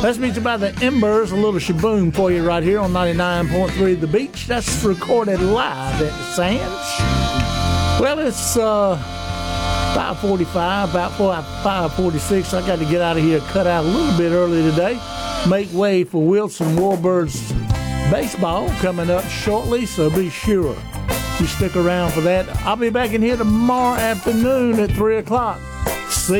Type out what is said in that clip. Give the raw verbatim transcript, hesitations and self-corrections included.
Let's meet you by the Embers, a little shaboom for you right here on ninety-nine point three The Beach. That's recorded live at the Sands. Well, it's uh, five forty-five, about five forty-six. I got to get out of here, cut out a little bit early today. Make way for Wilson Warbirds baseball coming up shortly, so be sure you stick around for that. I'll be back in here tomorrow afternoon at three o'clock. See